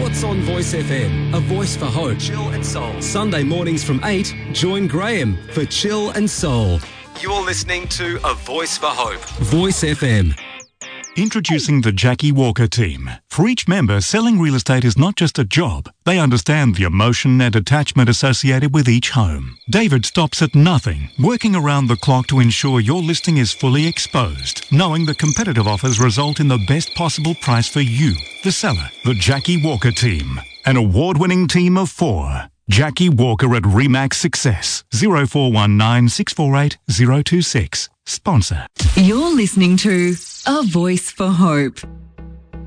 What's on Voice FM? A voice for hope. Chill and Soul. Sunday mornings from 8, join Graham for Chill and Soul. You're listening to A Voice for Hope. Voice FM. Introducing the Jackie Walker team. For each member, selling real estate is not just a job. They understand the emotion and attachment associated with each home. David stops at nothing, working around the clock to ensure your listing is fully exposed, knowing the competitive offers result in the best possible price for you, the seller. The Jackie Walker team. An award-winning team of 4. Jackie Walker at Remax Success. 0419 648 026. Sponsor. You're listening to A Voice for Hope.